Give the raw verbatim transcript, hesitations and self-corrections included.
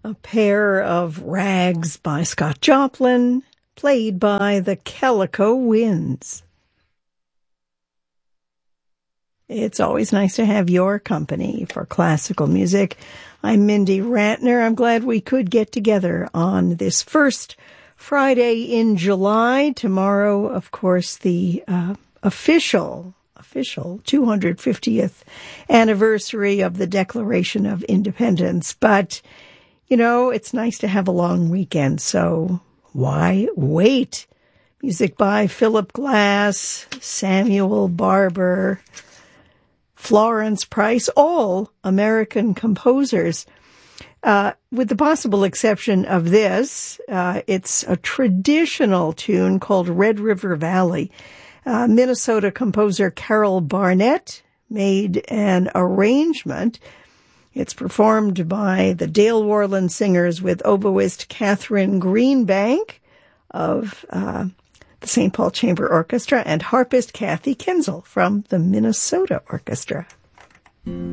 A pair of rags by Scott Joplin, played by the Calico Winds. It's always nice to have your company for classical music. I'm Mindy Rantner. I'm glad we could get together on this first Friday in July. Tomorrow, of course, the uh, official, official two hundred fiftieth anniversary of the Declaration of Independence. But, you know, it's nice to have a long weekend, so why wait? Music by Philip Glass, Samuel Barber, Florence Price, all American composers, uh, with the possible exception of this. Uh, it's a traditional tune called Red River Valley. Uh, Minnesota composer Carol Barnett made an arrangement. It's performed by the Dale Worland Singers with oboist Catherine Greenbank of uh, the Saint Paul Chamber Orchestra and harpist Kathy Kinzel from the Minnesota Orchestra.